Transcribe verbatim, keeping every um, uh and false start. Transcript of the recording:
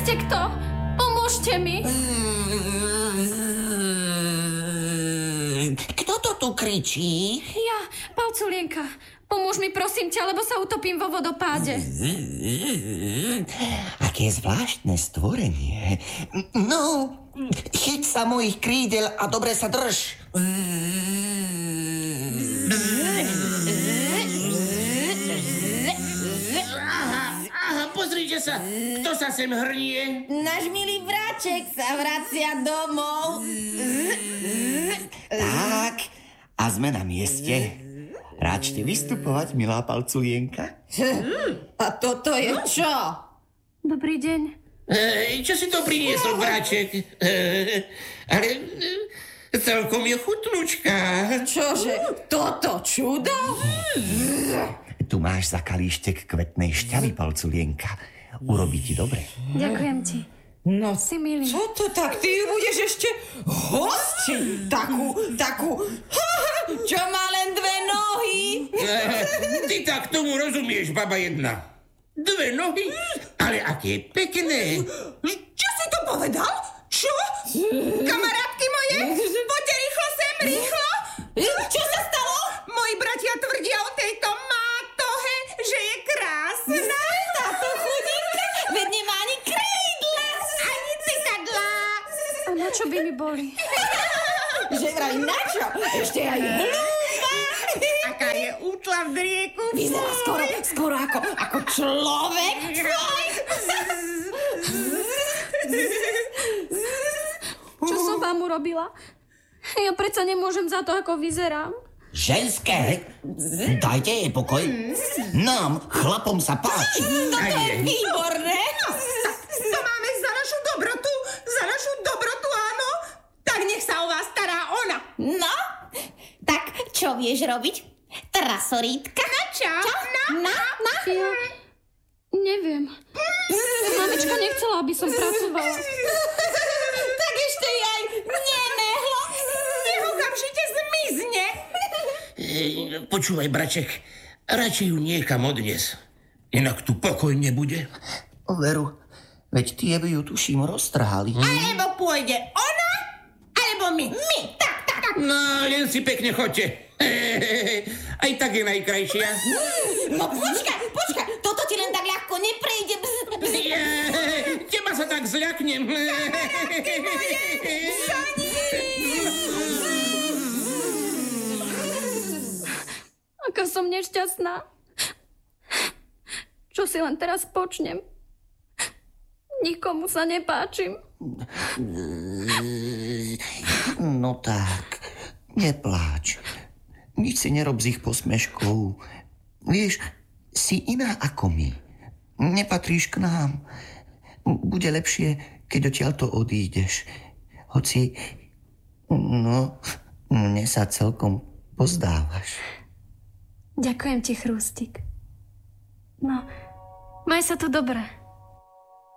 ste kto? Pomôžte mi. Kto to tu kričí? Ja, Palculienka. Pomôž mi, prosím ťa, lebo sa utopím vo vodopáde. Aké zvláštne stvorenie. No, chyť sa mojich krídel a dobre sa drž. Aha, pozrite sa, kto sa sem hrnie? Náš milý bráček sa vracia domov. Tak, a sme na mieste. Ráčte vystupovať, milá Palculienka? A toto je čo? Dobrý deň. Ej, čo si to priniesol, bráček? Ej, ale e, celkom je chutnúčka. Čože? Toto čudo? Tu máš za kalíštek kvetnej šťavy, Palculienka. Urobí ti dobre. Ďakujem ti. No, Si milý. čo to tak? Ty budeš ešte hostiť takú, takú... Čo má len dve nohy? E, ty tak tomu rozumieš, baba jedna. Dve nohy? Ale aké pekné. Čo si to povedal? Čo? Kamarátky moje, poďte rýchlo sem, rýchlo. Čo sa stalo? Moji bratia tvrdia o tejto mátohe, že je krásna. Táto chudinka, veď nemá ani krídla. Ani citadlá. A na čo by mi boli? Že vraj na čo? Ešte aj hlúva. Aká je útla v drieku. Vyzerá skoro, skoro ako, ako človek. Čo som vám urobila? Ja predsa nemôžem za to, ako vyzerám. Ženské, dajte jej pokoj. Nám, chlapom, sa páči. A je. Výborné. To máme za našu dobrotu, za našu dobrotu, áno. Tak nech sa o vás stará ona. No, tak čo vieš robiť? Trasorítka? Na čo? Na? Na? Na? Ja neviem. Mamička nechcela, aby som pracovala. Tak ešte jej nemehlo. Nech okamžite zmizne. Ej, počúvaj, braček, radšej ju niekam odnes. Inak tu pokoj nebude. Veru, veď tie by ju tuším roztrhali. Alebo pôjde ona, alebo my. My, tak, tak. No, len si pekne choďte. Aj tak je najkrajšia. No počkaj, počkaj, toto ti len tak ľahko neprejde. Bz, bz. Teba sa tak zľaknem. Aká som nešťastná. Čo si len teraz počnem? Nikomu sa nepáčim. No tak, nepláč. Nič si nerob z ich posmeškou. Vieš, si iná ako my. Nepatríš k nám. Bude lepšie, keď odtiaľto odídeš. Hoci, no, mne sa celkom pozdávaš. Ďakujem ti, Chrústik. No, maj sa tu dobre.